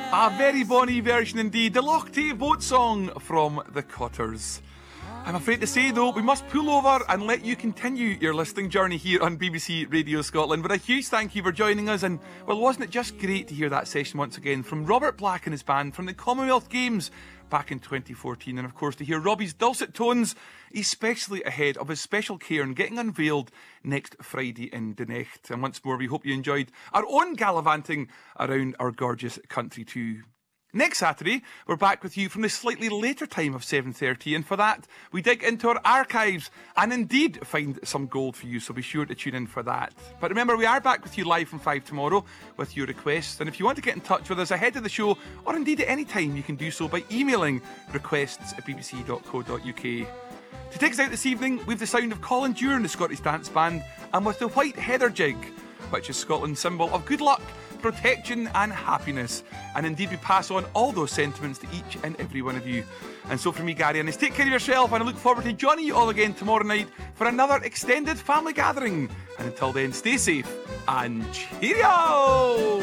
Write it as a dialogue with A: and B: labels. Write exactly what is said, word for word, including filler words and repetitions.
A: A very bonny version indeed, the Loch Tay boat song from the Cotters. I'm afraid to say though, we must pull over and let you continue your listening journey here on B B C Radio Scotland. But a huge thank you for joining us, and well, wasn't it just great to hear that session once again from Robert Black and his band from the Commonwealth Games back in twenty fourteen, and of course to hear Robbie's dulcet tones, especially ahead of his special cairn getting unveiled next Friday in Dunecht. And once more, we hope you enjoyed our own gallivanting around our gorgeous country too. Next Saturday, we're back with you from the slightly later time of seven thirty, and for that, we dig into our archives and indeed find some gold for you, so be sure to tune in for that. But remember, we are back with you live from five tomorrow with your requests, and if you want to get in touch with us ahead of the show, or indeed at any time, you can do so by emailing requests at b b c dot co dot u k. To take us out this evening, we've the sound of Colin Dure and the Scottish Dance Band, and with the White Heather Jig, which is Scotland's symbol of good luck, protection and happiness. And indeed we pass on all those sentiments to each and every one of you. And so from me, Gary Ennis, take care of yourself, and I look forward to joining you all again tomorrow night for another extended family gathering. And until then, stay safe and cheerio!